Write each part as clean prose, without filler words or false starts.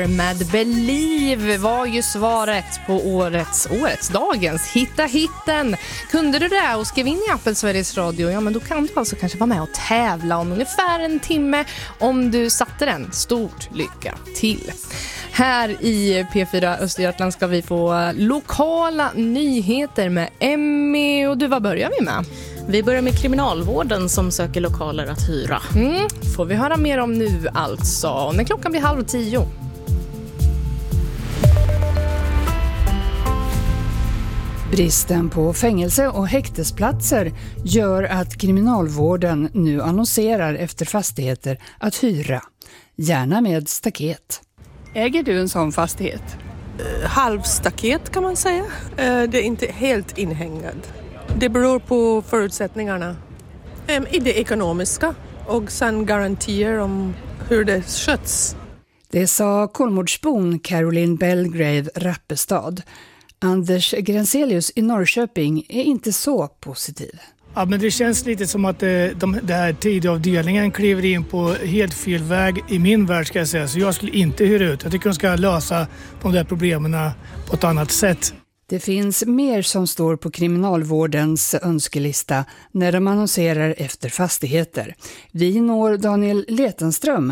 Fire med Believe var ju svaret på dagens Hitta Hitten. Kunde du det och skrev in i appen Sveriges Radio, ja men då kan du alltså kanske vara med och tävla om ungefär en timme om du satte den. Stort lycka till! Här i P4 Östergötland ska vi få lokala nyheter med Emmy. Och du, vad börjar vi med? Vi börjar med kriminalvården som söker lokaler att hyra. Får vi höra mer om nu alltså. När klockan blir 9:30. Bristen på fängelse- och häktesplatser gör att kriminalvården nu annonserar efter fastigheter att hyra. Gärna med staket. Äger du en sån fastighet? Halvstaket kan man säga. Det är inte helt inhängad. Det beror på förutsättningarna i det ekonomiska och sen garantier om hur det sköts. Det sa Kolmårdsbon Caroline Belgrave Rappestad. Anders Grenselius i Norrköping är inte så positiv. Ja, men det känns lite som att den här tidavdelningen kliver in på helt fel väg i min värld, ska jag säga. Så jag skulle inte hyra ut. Jag tycker de ska lösa de där problemen på ett annat sätt. Det finns mer som står på kriminalvårdens önskelista när de annonserar efter fastigheter. Vi når Daniel Letenström,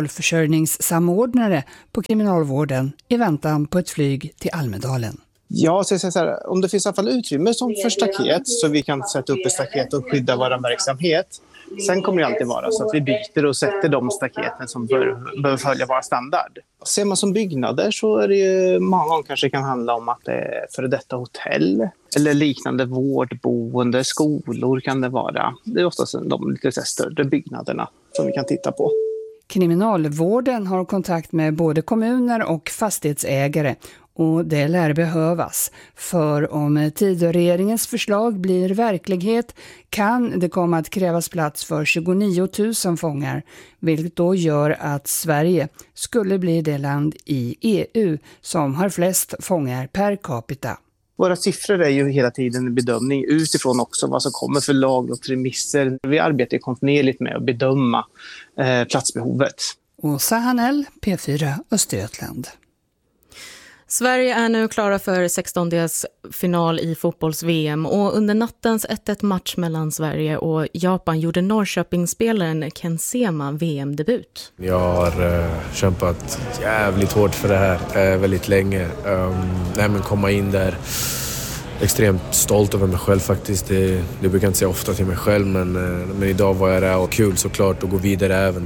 lokalförsörjningssamordnare på kriminalvården, i väntan på ett flyg till Almedalen. Ja, så jag säger så här, om det finns i alla fall utrymme som för staket så vi kan sätta upp ett staket och skydda vår verksamhet. Sen kommer det alltid vara så att vi byter och sätter de staketen som bör följa vår standard. Ser man som byggnader så är det ju många gånger kanske kan handla om att det är före detta hotell eller liknande vårdboende, skolor kan det vara. Det är oftast de lite större byggnaderna som vi kan titta på. Kriminalvården har kontakt med både kommuner och fastighetsägare och det lär behövas. För om Tidöregeringens förslag blir verklighet kan det komma att krävas plats för 29 000 fångar, vilket då gör att Sverige skulle bli det land i EU som har flest fångar per capita. Våra siffror är ju hela tiden en bedömning utifrån också vad som kommer för lagrådsremisser. Vi arbetar kontinuerligt med att bedöma platsbehovet. Åsa Hanell, P4 Östergötland. Sverige är nu klara för 16-dels final i fotbolls-VM och under nattens 1-1 match mellan Sverige och Japan gjorde Norrköpingsspelaren Ken Sema VM-debut. Jag har kämpat jävligt hårt för det här väldigt länge. Men komma in där, extremt stolt över mig själv faktiskt. Det brukar jag inte säga ofta till mig själv, men idag var jag där och kul såklart att gå vidare även.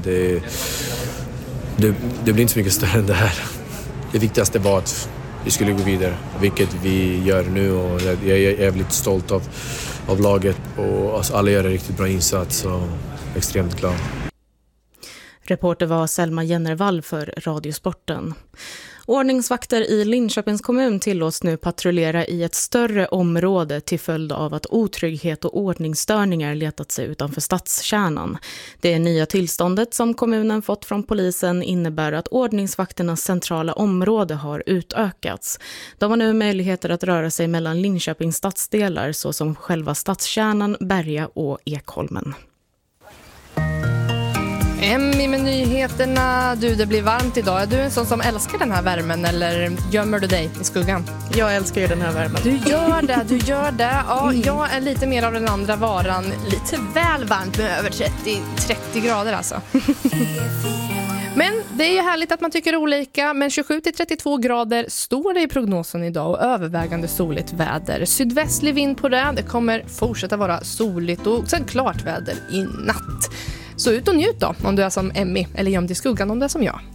Det blir inte så mycket större än det här. Det viktigaste var att vi skulle gå vidare, vilket vi gör nu, och jag är jävligt stolt av laget och alltså alla gör en riktigt bra insats och extremt glad. Reporter var Selma Jennervall för Radiosporten. Ordningsvakter i Linköpings kommun tillåts nu patrullera i ett större område till följd av att otrygghet och ordningsstörningar letat sig utanför stadskärnan. Det nya tillståndet som kommunen fått från polisen innebär att ordningsvakternas centrala område har utökats. De har nu möjligheter att röra sig mellan Linköpings stadsdelar såsom själva stadskärnan, Berga och Ekholmen. Emmy med nyheterna. Du, det blir varmt idag. Är du en sån som älskar den här värmen eller gömmer du dig i skuggan? Jag älskar ju den här värmen. Du gör det. Ja, jag är lite mer av den andra varan. Lite väl varmt med över 30 grader alltså. Men det är ju härligt att man tycker olika. Men 27-32 grader står det i prognosen idag och övervägande soligt väder. Sydvästlig vind på det. Det kommer fortsätta vara soligt och sen klart väder i natt. Så ut och njut då om du är som Emmy eller gömd i skuggan om du är som jag.